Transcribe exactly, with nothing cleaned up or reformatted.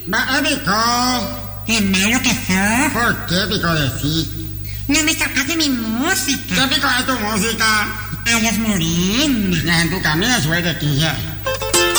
Va, Pico. ¿Qué malo que sos? ¿Por qué, Pico, decís? No me sacas de mi música. ¿Qué, Pico, es tu música? A los Morena. En tu camino sube de quince.